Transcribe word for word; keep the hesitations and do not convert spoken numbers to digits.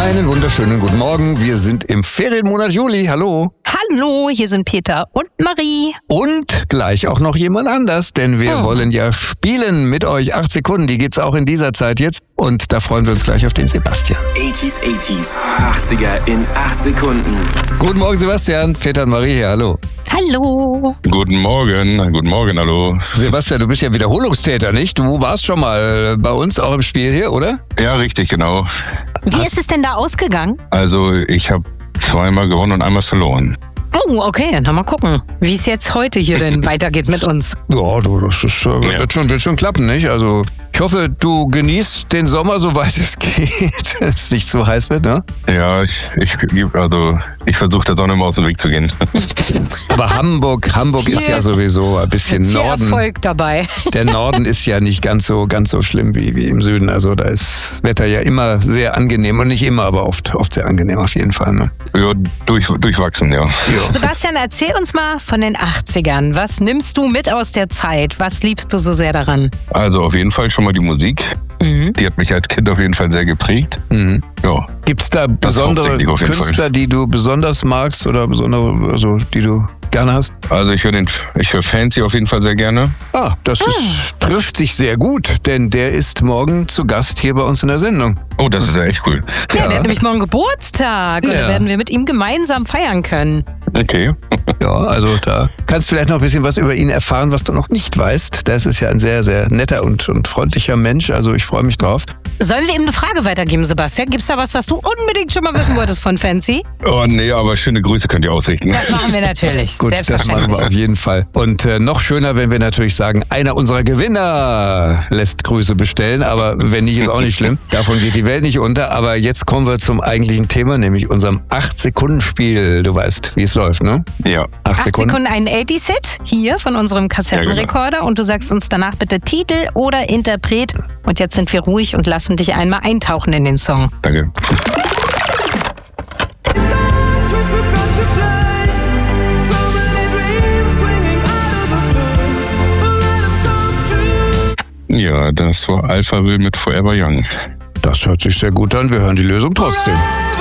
Einen wunderschönen guten Morgen. Wir sind im Ferienmonat Juli. Hallo. Hallo, hier sind Peter und Marie. Und gleich auch noch jemand anders, denn wir hm. wollen ja spielen mit euch. Acht Sekunden, die gibt's auch in dieser Zeit jetzt. Und da freuen wir uns gleich auf den Sebastian. achtziger, achtziger, achtziger in acht Sekunden. Guten Morgen, Sebastian. Peter und Marie hier, hallo. Hallo. Guten Morgen, guten Morgen, hallo. Sebastian, du bist ja Wiederholungstäter, nicht? Du warst schon mal bei uns auch im Spiel hier, oder? Ja, richtig, genau. Wie ist es denn da ausgegangen? Also ich habe zweimal gewonnen und einmal verloren. Oh, okay, dann mal gucken, wie es jetzt heute hier denn weitergeht mit uns. Ja, du, das ist, äh, Ja. wird, schon, wird schon klappen, nicht? Also ich hoffe, du genießt den Sommer, soweit es geht, dass es nicht zu heiß wird, ne? Ja, ich, ich, also, ich versuche der Sonne mal aus dem Weg zu gehen. Aber Hamburg, Hamburg ist ja sowieso ein bisschen Viel Norden. Erfolg dabei. Der Norden ist ja nicht ganz so ganz so schlimm wie, wie im Süden. Also da ist das Wetter ja immer sehr angenehm und nicht immer, aber oft oft sehr angenehm auf jeden Fall. Ne? Ja, durch, durchwachsen, ja. Sebastian, erzähl uns mal von den achtzigern. Was nimmst du mit aus der Zeit? Was liebst du so sehr daran? Also auf jeden Fall schon mal die Musik. Mhm. Die hat mich als Kind auf jeden Fall sehr geprägt. Mhm. Ja. Gibt's da Das besondere hauptsächlich auf jeden Künstler, Fall. die du besonders magst oder besondere, also die du gerne hast? Also ich höre den, ich höre Fancy auf jeden Fall sehr gerne. Ah, das Ist, trifft sich sehr gut, denn der ist morgen zu Gast hier bei uns in der Sendung. Oh, das ist ja echt cool. Ja, Ja. der hat nämlich morgen Geburtstag und Ja. da werden wir mit ihm gemeinsam feiern können. Okay. Ja, also da kannst du vielleicht noch ein bisschen was über ihn erfahren, was du noch nicht weißt. Das ist ja ein sehr, sehr netter und, und freundlicher Mensch, also ich freue mich drauf. Sollen wir ihm eine Frage weitergeben, Sebastian? Gibt's da was, was du unbedingt schon mal wissen wolltest von Fancy? Oh nee, aber schöne Grüße könnt ihr ausrichten. Das machen wir natürlich. Gut, das machen Selbstverständlich. wir auf jeden Fall. Und äh, noch schöner, wenn wir natürlich sagen, einer unserer Gewinner lässt Grüße bestellen, aber wenn nicht, ist auch nicht schlimm. Davon geht die Welt nicht unter. Aber jetzt kommen wir zum eigentlichen Thema, nämlich unserem acht-Sekunden-Spiel. Du weißt, wie es läuft, ne? Ja. Acht Acht Sekunden einen achtzig-Sit hier von unserem Kassettenrekorder und du sagst uns danach bitte Titel oder Interpret. Und jetzt sind wir ruhig und lassen dich einmal eintauchen in den Song. Danke. Ja, das war Alphaville mit Forever Young. Das hört sich sehr gut an. Wir hören die Lösung trotzdem.